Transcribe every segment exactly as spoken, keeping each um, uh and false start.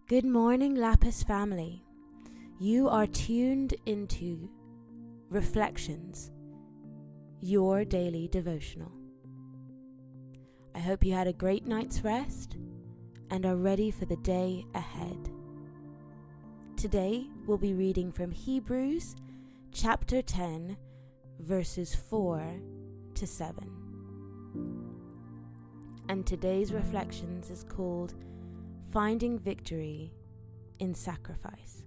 Good morning, Lapis family. You are tuned into Reflections, your daily devotional. I hope you had a great night's rest and are ready for the day ahead. Today we'll be reading from Hebrews chapter ten, verses four to seven. And today's reflections is called Finding Victory in Sacrifice.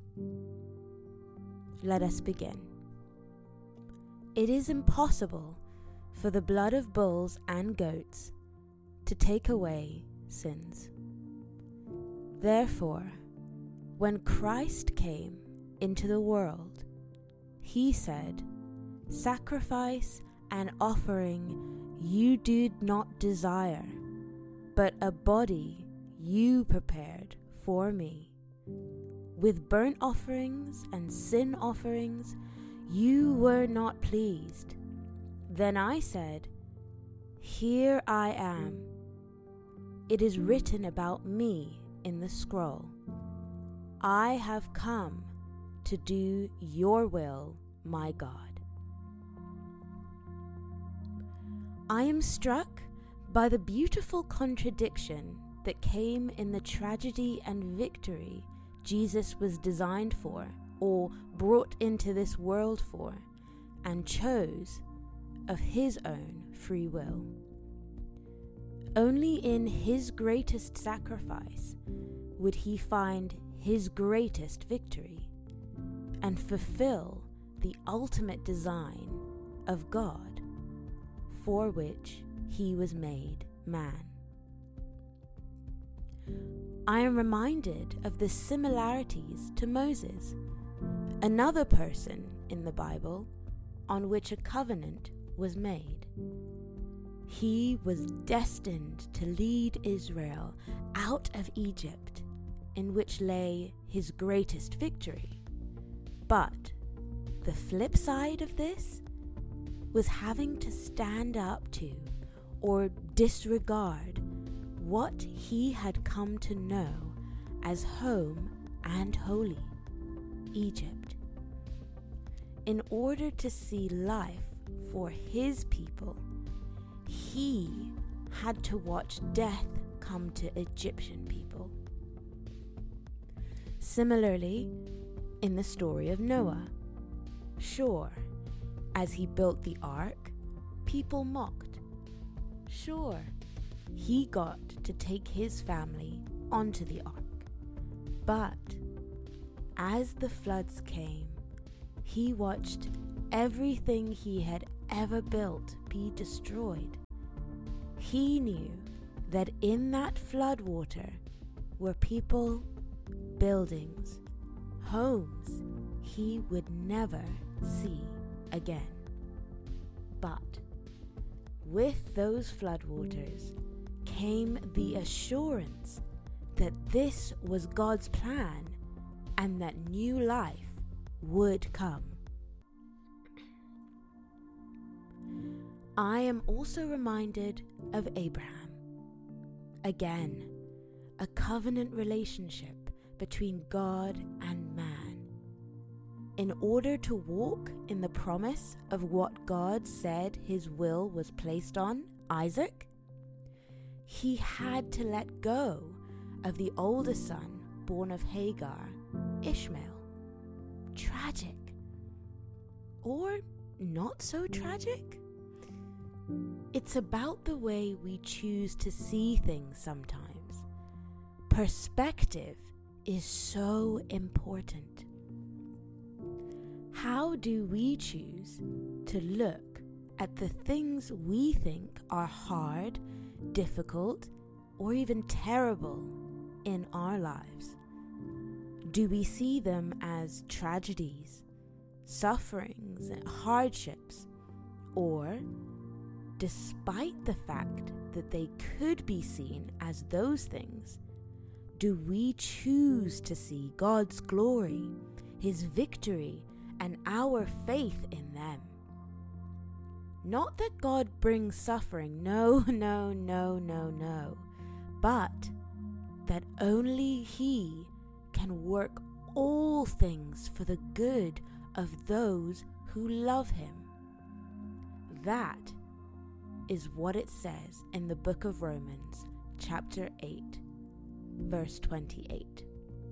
Let us begin. It is impossible for the blood of bulls and goats to take away sins. Therefore, when Christ came into the world, he said, "Sacrifice and offering you did not desire, but a body you prepared for me. With burnt offerings and sin offerings you were not pleased. Then I said, Here I am. It is written about me in the scroll. I have come to do your will, my God." I am struck by the beautiful contradiction that came in the tragedy and victory Jesus was designed for, or brought into this world for, and chose of his own free will. Only in his greatest sacrifice would he find his greatest victory and fulfill the ultimate design of God for which he was made man. I am reminded of the similarities to Moses, another person in the Bible on which a covenant was made. He was destined to lead Israel out of Egypt, in which lay his greatest victory. But the flip side of this was having to stand up to or disregard what he had come to know as home and holy, Egypt, in order to see life for his people. He had to watch death come to Egyptian people. Similarly, in the story of Noah, sure, as he built the ark, people mocked. Sure, he got to take his family onto the ark. But as the floods came, he watched everything he had ever built be destroyed. He knew that in that flood water were people, buildings, homes he would never see again. But with those floodwaters came the assurance that this was God's plan and that new life would come. I am also reminded of Abraham. Again, a covenant relationship between God and man. In order to walk in the promise of what God said his will was placed on, Isaac, he had to let go of the older son born of Hagar, Ishmael. Tragic. Or not so tragic? It's about the way we choose to see things sometimes. Perspective is so important. How do we choose to look at the things we think are hard, difficult, or even terrible in our lives? Do we see them as tragedies, sufferings, hardships, or, despite the fact that they could be seen as those things, do we choose to see God's glory, his victory, and our faith in them? Not that God brings suffering, no, no, no, no, no, but that only He can work all things for the good of those who love him. That is what it says in the book of Romans, chapter eight, verse twenty-eight.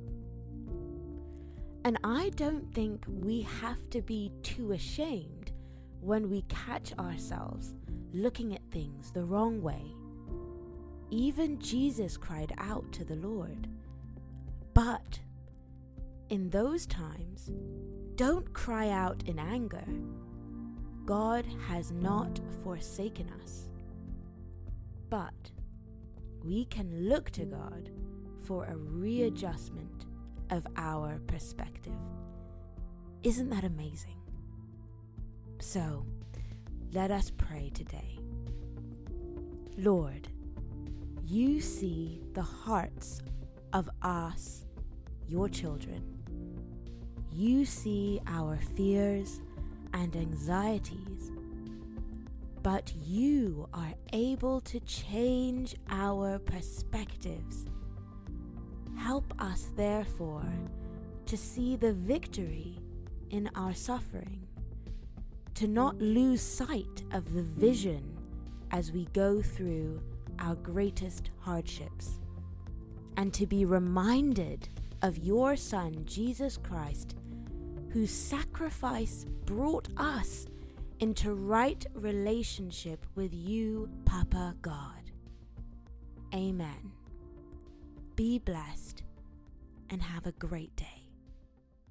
And I don't think we have to be too ashamed when we catch ourselves looking at things the wrong way. Even Jesus cried out to the Lord. But in those times, don't cry out in anger. God has not forsaken us. But we can look to God for a readjustment of our perspective. Isn't that amazing? So, let us pray today. Lord, you see the hearts of us, your children. You see our fears and anxieties, but you are able to change our perspectives. Help us, therefore, to see the victory in our suffering, to not lose sight of the vision as we go through our greatest hardships, and to be reminded of your Son, Jesus Christ, whose sacrifice brought us into right relationship with you, Papa God. Amen. Be blessed and have a great day.